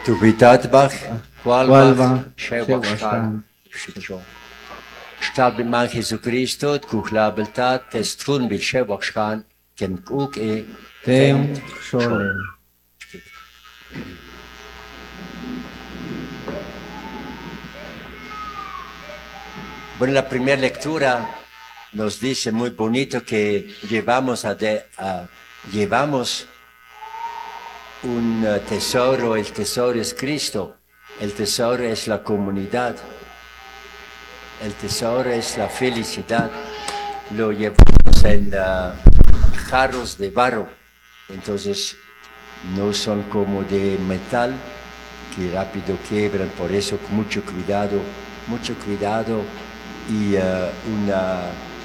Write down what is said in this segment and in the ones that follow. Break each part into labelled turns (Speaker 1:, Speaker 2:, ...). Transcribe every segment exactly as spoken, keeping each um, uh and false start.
Speaker 1: Tubitatbach,
Speaker 2: Qualbach,
Speaker 1: Qualbach,
Speaker 2: Shewachstan,
Speaker 1: Shewachstan, Shitro. Stab man Jesucristo, Kuchlabeltat, Testfun bil Shewachstan, Ken Kuk e
Speaker 2: Teum Xole.
Speaker 1: Bueno, la primera lectura nos dice muy bonito que llevamos, a de, a, llevamos un uh, tesoro, el tesoro es Cristo, el tesoro es la comunidad, el tesoro es la felicidad, lo llevamos en uh, jarros de barro, entonces no son como de metal que rápido quiebran, por eso con mucho cuidado, mucho cuidado y uh, una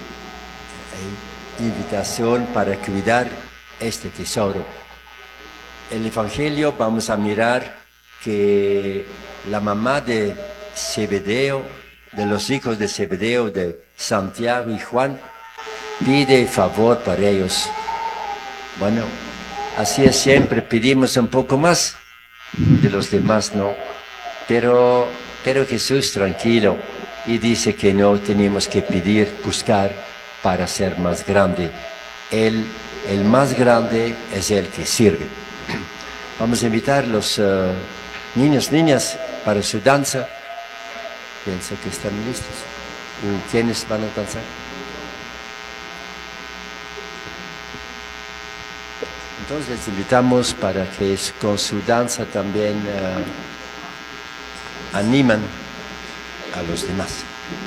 Speaker 1: eh, invitación para cuidar este tesoro. El Evangelio vamos a mirar que la mamá de Zebedeo, de los hijos de Zebedeo, de Santiago y Juan, pide favor para ellos. Bueno, así es siempre, pedimos un poco más, de los demás no. Pero, pero Jesús tranquilo y dice que no tenemos que pedir, buscar para ser más grande. Él, el más grande es el que sirve. Vamos a invitar a los uh, niños, niñas para su danza. Pienso que están listos. ¿Y quiénes van a danzar? Entonces les invitamos para que con su danza también uh, animan a los demás.